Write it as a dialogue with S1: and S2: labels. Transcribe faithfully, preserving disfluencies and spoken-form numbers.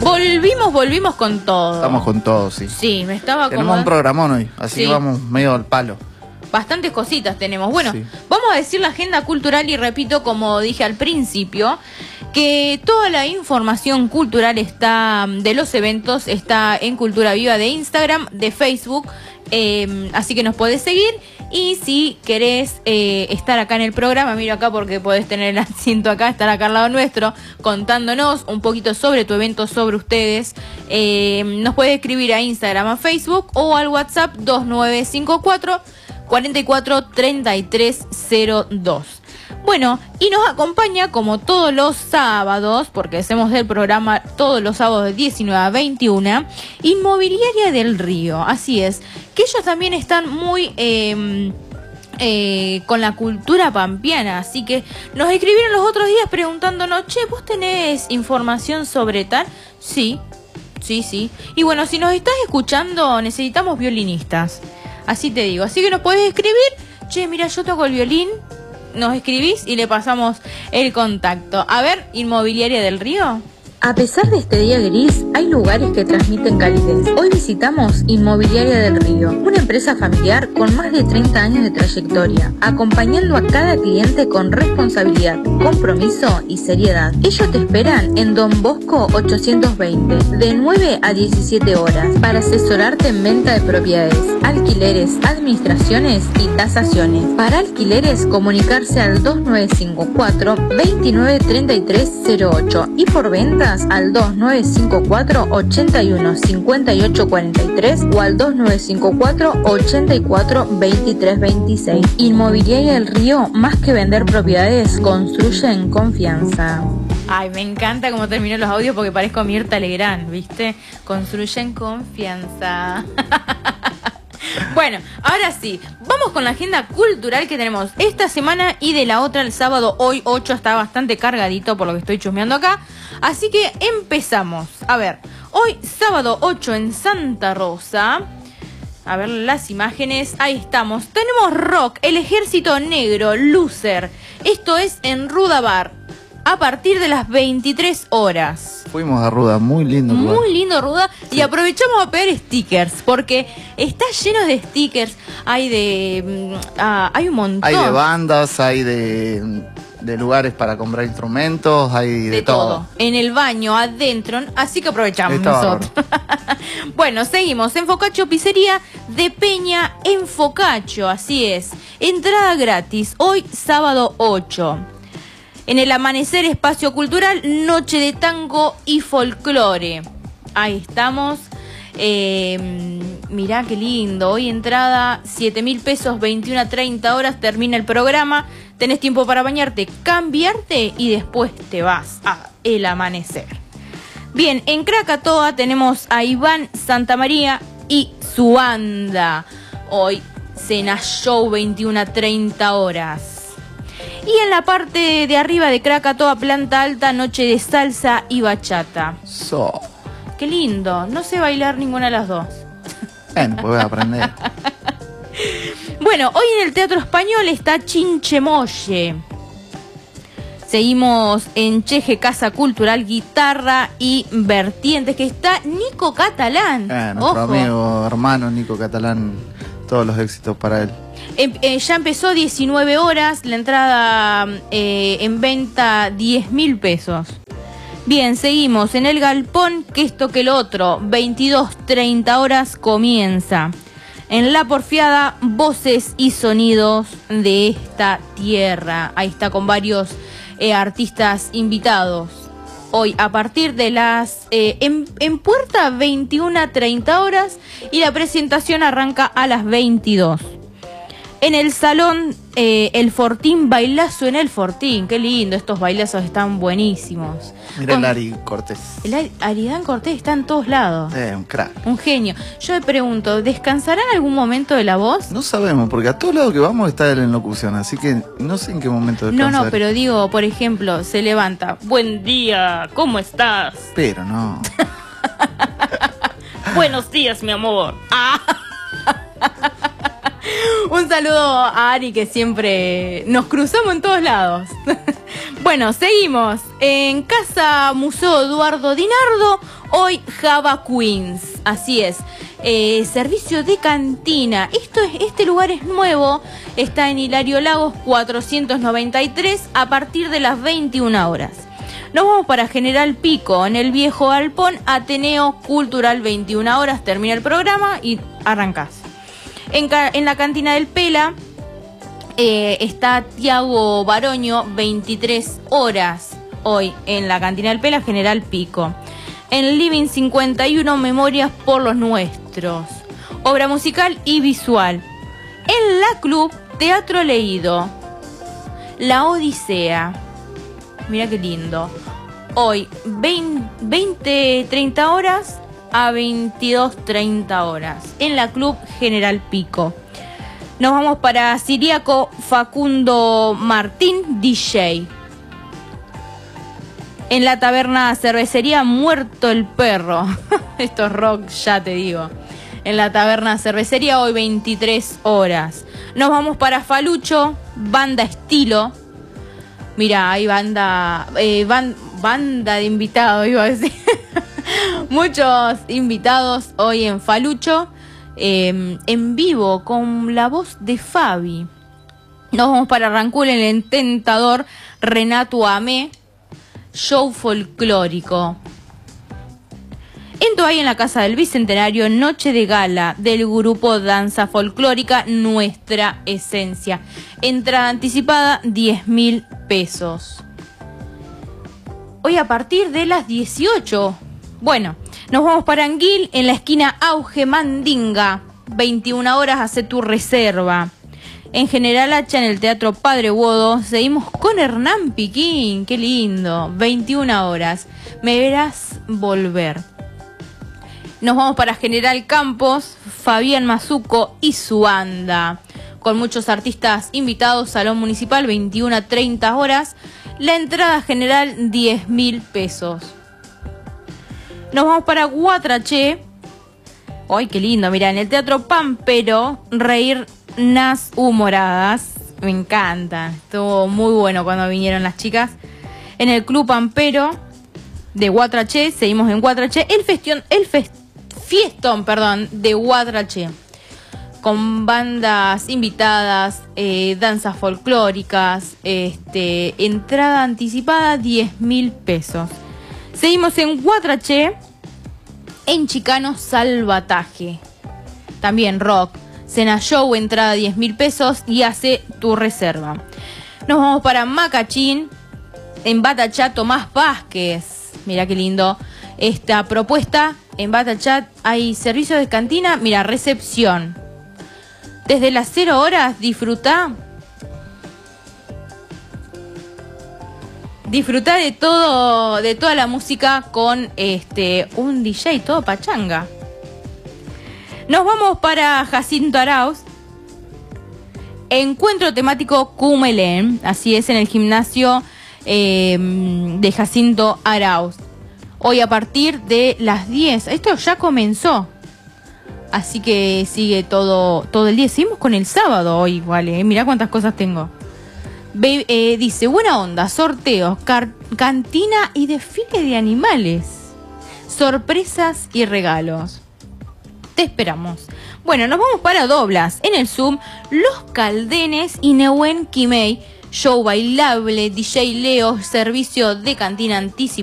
S1: Volvimos, volvimos con todo.
S2: Estamos con todo, sí.
S1: Sí, me estaba
S2: Tenemos
S1: acomodando.
S2: un programón hoy, así
S1: Sí.
S2: que vamos medio al palo.
S1: Bastantes cositas tenemos. Bueno,
S2: Sí.
S1: vamos a decir la agenda cultural y repito, como dije al principio, que toda la información cultural está de los eventos está en Cultura Viva de Instagram, de Facebook, eh, así que nos podés seguir. Y si querés eh, estar acá en el programa, miro acá porque podés tener el asiento acá, estar acá al lado nuestro, contándonos un poquito sobre tu evento, sobre ustedes, eh, nos podés escribir a Instagram, a Facebook o al WhatsApp dos nueve cinco cuatro, cuatro cuatro, tres tres cero dos. Bueno, y nos acompaña como todos los sábados, porque hacemos el programa todos los sábados de diecinueve a veintiuna, Inmobiliaria del Río. Así es, que ellos también están muy eh, eh, con la cultura pampeana, así que nos escribieron los otros días preguntándonos, che, ¿vos tenés información sobre tal? Sí, sí, sí. Y bueno, si nos estás escuchando, necesitamos violinistas. Así te digo, así que nos podés escribir, che, mira, yo toco el violín, nos escribís y le pasamos el contacto. A ver, Inmobiliaria del Río.
S3: A pesar de este día gris, hay lugares que transmiten calidez. Hoy visitamos Inmobiliaria del Río, una empresa familiar con más de treinta años de trayectoria, acompañando a cada cliente con responsabilidad, compromiso y seriedad. Ellos te esperan en Don Bosco ochocientos veinte, de nueve a diecisiete horas, para asesorarte en venta de propiedades, alquileres, administraciones y tasaciones. Para alquileres, comunicarse al dos nueve cinco cuatro, dos nueve tres tres cero ocho y por ventas al dos nueve cinco cuatro, ochenta y uno, cincuenta y ocho cuarenta y tres o al dos nueve cinco cuatro, ochenta y cuatro, veintitrés veintiséis. Inmobiliaria del Río, más que vender propiedades, construye en confianza.
S1: Ay, me encanta cómo terminó los audios porque parezco Mirta Legrand, ¿viste? Construye en confianza. Bueno, ahora sí, vamos con la agenda cultural que tenemos esta semana y de la otra el sábado. Hoy ocho está bastante cargadito por lo que estoy chusmeando acá. Así que empezamos. A ver, hoy sábado ocho en Santa Rosa. A ver las imágenes, ahí estamos. Tenemos rock, el Ejército Negro, Loser. Esto es en Ruda Bar, a partir de las veintitrés horas.
S2: Fuimos a Ruda, muy lindo lugar.
S1: Muy lindo, Ruda. Sí. Y aprovechamos a pegar stickers, porque está lleno de stickers. Hay de... Uh, hay un montón.
S2: Hay de bandas, hay de, de lugares para comprar instrumentos, hay de,
S1: de todo. todo. En el baño, adentro, así que aprovechamos
S2: está
S1: nosotros. Bueno, seguimos. En Focaccio Pizzería de Peña en Focaccio, así es. Entrada gratis, hoy sábado ocho. En el Amanecer, Espacio Cultural, Noche de Tango y Folclore. Ahí estamos. Eh, mirá qué lindo. Hoy entrada siete mil pesos, veintiuna a treinta horas. Termina el programa. Tenés tiempo para bañarte, cambiarte y después te vas a El Amanecer. Bien, en Krakatoa tenemos a Iván Santamaría y su banda. Hoy cena show, veintiuna a treinta horas. Y en la parte de arriba de Krakatoa, planta alta, noche de salsa y bachata.
S2: So.
S1: Qué lindo. No sé bailar ninguna de las dos.
S2: Bueno, pues voy a aprender.
S1: Bueno, hoy en el Teatro Español está Chinchemoye. Seguimos en Cheje, Casa Cultural, Guitarra y Vertientes, que está Nico Catalán.
S2: Eh, nuestro
S1: Ojo.
S2: amigo, hermano Nico Catalán, todos los éxitos para él.
S1: Eh, eh, ya empezó diecinueve horas, la entrada eh, en venta diez mil pesos. Bien, seguimos en el Galpón, que esto que el otro, veintidós a treinta horas comienza. En La Porfiada, voces y sonidos de esta tierra. Ahí está con varios eh, artistas invitados. Hoy a partir de las... Eh, en, en puerta veintiuna a treinta horas y la presentación arranca a las veintidós. En el salón, eh, el Fortín, bailazo en el Fortín. Qué lindo, estos bailazos están buenísimos.
S2: Mira
S1: Con,
S2: el Ari Cortés.
S1: El Ari, Aridán Cortés está en todos lados.
S2: Eh, un crack.
S1: Un genio. Yo me pregunto, ¿descansará en algún momento de la voz?
S2: No sabemos, porque a todos lados que vamos está él en locución, así que no sé en qué momento descansar.
S1: No, no, pero digo, por ejemplo, se levanta. Buen día, ¿cómo estás?
S2: Pero no.
S1: Buenos días, mi amor. Ah. Un saludo a Ari, que siempre nos cruzamos en todos lados. Bueno. Bueno, seguimos. En Casa Museo Eduardo Dinardo, hoy Java Queens. Así es. Eh, servicio de cantina. Esto es, este lugar es nuevo. Está en Hilario Lagos cuatrocientos noventa y tres a partir de las veintiuna horas. Nos vamos para General Pico, en el viejo galpón Ateneo Cultural, veintiuna horas. Termina el programa y arrancás. En, en la cantina del Pela eh, está Tiago Baroño, veintitrés horas. Hoy en la cantina del Pela, General Pico. En Living cincuenta y uno, Memorias por los Nuestros. Obra musical y visual. En la Club, Teatro Leído. La Odisea. Mira qué lindo. Hoy, veinte treinta horas a veintidós treinta horas. En la Club General Pico. Nos vamos para Siriaco Facundo Martín, D J. En la taberna cervecería Muerto el Perro. Esto es rock, ya te digo. En la taberna cervecería hoy veintitrés horas. Nos vamos para Falucho, Banda Estilo. Mira, hay banda, eh, ban, banda de invitados, iba a decir. Muchos invitados hoy en Falucho. Eh, en vivo con la voz de Fabi. Nos vamos para Rancul, en el Tentador Renato Amé. Show folclórico. En Toay, en la Casa del Bicentenario, noche de gala del grupo Danza Folclórica Nuestra Esencia. Entrada anticipada, diez mil pesos. Hoy a partir de las dieciocho. Bueno, nos vamos para Anguil, en la esquina Auge Mandinga. veintiuna horas, hace tu reserva. En General Hacha, en el Teatro Padre Bodo, seguimos con Hernán Piquín. Qué lindo. veintiuna horas. Me verás volver. Nos vamos para General Campos, Fabián Mazuco y su banda. Con muchos artistas invitados, Salón Municipal, veintiuna a treinta horas. La entrada general, diez mil pesos. Nos vamos para Guatraché. ¡Ay, qué lindo! Mirá, en el Teatro Pampero, Reír Nas Humoradas. Me encanta. Estuvo muy bueno cuando vinieron las chicas. En el Club Pampero de Guatraché. Seguimos en Guatraché. El festión, el fest, fiestón, perdón, de Guatraché. Con bandas invitadas, eh, danzas folclóricas, este, entrada anticipada, diez mil pesos. Seguimos en Guatraché, en Chicano Salvataje. También rock. Cena show, entrada diez mil pesos y hace tu reserva. Nos vamos para Macachín, en Batachá, Tomás Vázquez. Mira qué lindo esta propuesta. En Batachá hay servicios de cantina, mira, recepción. Desde las cero horas, disfruta. Disfruta de todo, de toda la música con este un D J, todo pachanga. Nos vamos para Jacinto Arauz. Encuentro temático Cumelén. Así es, en el gimnasio eh, de Jacinto Arauz. Hoy a partir de las diez. Esto ya comenzó. Así que sigue todo, todo el día. Seguimos con el sábado hoy igual. Eh. Mirá cuántas cosas tengo. Be eh, dice, buena onda, sorteos, cantina y desfile de animales. Sorpresas y regalos. Te esperamos. Bueno, nos vamos para Doblas. En el Zoom, Los Caldenes y Nehuen Quimei. Show bailable, D J Leo, servicio de cantina anticipado.